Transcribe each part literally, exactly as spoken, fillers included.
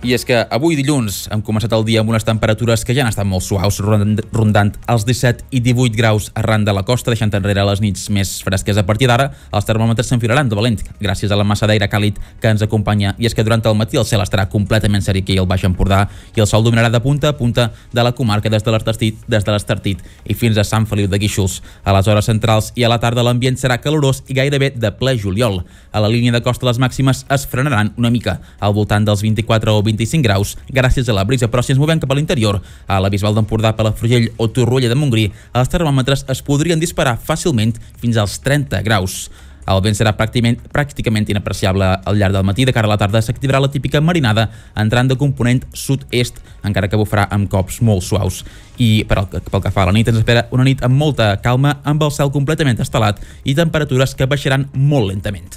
I és que avui dilluns hem començat el dia amb unes temperatures que ja han estat molt suaus, rondant els disset i divuit graus arran de la costa, deixant enrere les nits més fresques. A partir d'ara, els termòmetres s'enfilaran de valent gràcies a la massa d'aire càlid que ens acompanya. I és que durant el matí el cel estarà completament serè aquí al Baix Empordà i el sol dominarà de punta a punta de la comarca des de l'Estartit, des de l'Estartit i fins a Sant Feliu de Guíxols. A les hores centrals i a la tarda l'ambient serà calorós i gairebé de ple juliol. A la línia de costa les màximes es frenaran una mica, al voltant dels vint-i-quatre o vint-i-cinc graus, gràcies a la brisa, però si ens movem cap a l'interior, a la Bisbal d'Empordà, Palafrugell o Torroella de Montgrí, els termòmetres es podrien disparar fàcilment fins als trenta graus. El vent serà pràcticament, pràcticament inapreciable al llarg del matí. De cara a la tarda s'activarà la típica marinada, entrant de component sud-est, encara que bufarà amb cops molt suaus. I pel, pel que fa a la nit, ens espera una nit amb molta calma, amb el cel completament estelat i temperatures que baixaran molt lentament.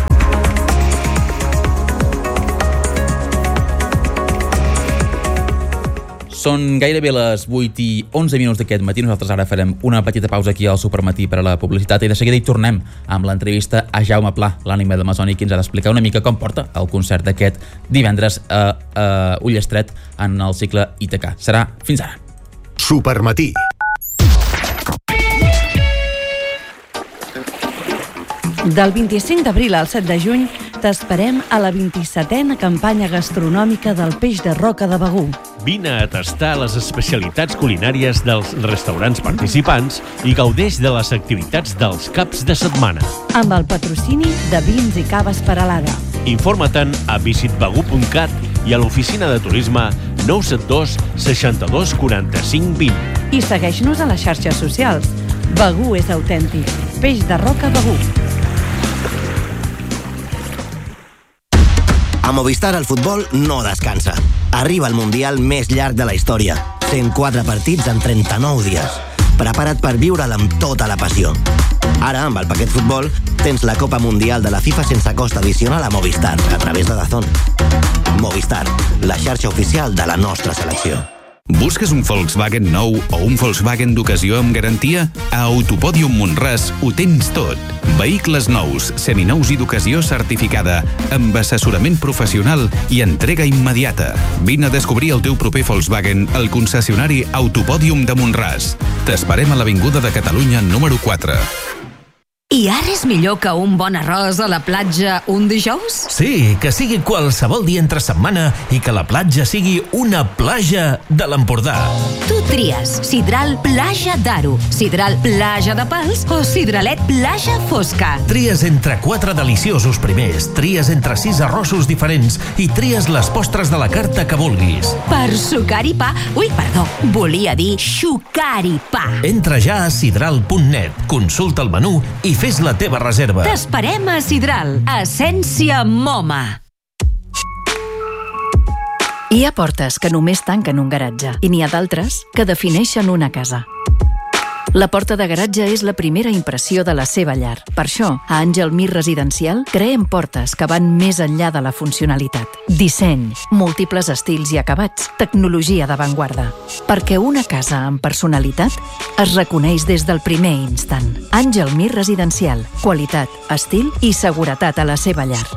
Són gairebé les vuit i onze minuts d'aquest matí. Nosaltres ara farem una petita pausa aquí al Supermatí per a la publicitat i de seguida hi tornem amb l'entrevista a Jaume Pla, l'ànima d'Amazònic, que ens ha d'explicar una mica com porta el concert d'aquest divendres a, a Ullestret en el cicle Ítaca. Serà fins ara. Supermatí. Del vint-i-cinc d'abril al set de juny t'esperem a la vint-i-setena campanya gastronòmica del peix de roca de Begur. Vine a tastar les especialitats culinàries dels restaurants participants i gaudeix de les activitats dels caps de setmana. Amb el patrocini de Vins i Caves Peralada. Informa't-en a visit begur punt cat i a l'oficina de turisme nou set dos seixanta-dos quaranta-cinc vint. I segueix-nos a les xarxes socials. Begur és autèntic. Peix de roca Begur. A Movistar el futbol no descansa. Arriba el Mundial més llarg de la història. cent quatre partits en trenta-nou dies. Prepara't per viure'l amb tota la passió. Ara, amb el paquet futbol, tens la Copa Mundial de la FIFA sense cost addicional a Movistar, a través de Dazón. Movistar, la xarxa oficial de la nostra selecció. Busques un Volkswagen nou o un Volkswagen d'ocasió amb garantia? A Autopòdium Mont-ras ho tens tot. Vehicles nous, seminous i d'ocasió certificada, amb assessorament professional i entrega immediata. Vine a descobrir el teu proper Volkswagen al concessionari Autopòdium de Mont-ras. T'esperem a l'Avinguda de Catalunya número quatre. Hi ha res millor que un bon arròs a la platja un dijous? Sí, que sigui qualsevol dia entre setmana i que la platja sigui una plaja de l'Empordà. Tu tries sidral Plaja d'Aro, sidral Plaja de Pals o sidralet Plaja Fosca. Tries entre quatre deliciosos primers, tries entre sis arrossos diferents i tries les postres de la carta que vulguis. Per sucar i pa... Ui, perdó, volia dir xucar i pa. Entra ja a sidral punt net, consulta el menú i fes la teva reserva. T'esperem a Sidral, Essència Moma. Hi ha portes que només tanquen un garatge i n'hi ha d'altres que defineixen una casa. La porta de garatge és la primera impressió de la seva llar. Per això, a Àngel Mir Residencial creem portes que van més enllà de la funcionalitat. Disseny, múltiples estils i acabats, tecnologia d'avantguarda. Perquè una casa amb personalitat es reconeix des del primer instant. Àngel Mir Residencial. Qualitat, estil i seguretat a la seva llar.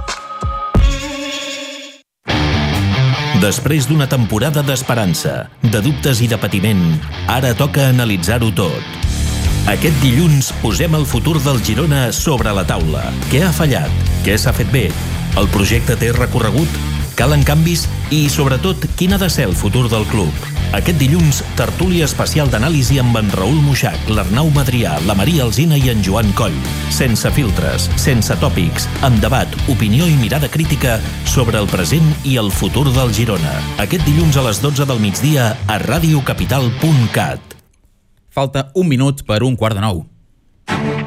Després d'una temporada d'esperança, de dubtes i de patiment, ara toca analitzar-ho tot. Aquest dilluns posem el futur del Girona sobre la taula. Què ha fallat? Què s'ha fet bé? El projecte té recorregut? Calen canvis? I, sobretot, quin ha de ser el futur del club? Aquest dilluns, tertúlia especial d'anàlisi amb en Raül Muixac, l'Arnau Madrià, la Maria Alsina i en Joan Coll. Sense filtres, sense tòpics, amb debat, opinió i mirada crítica sobre el present i el futur del Girona. Aquest dilluns a les dotze del migdia a radiocapital punt cat. Falta un minut per un quart de nou.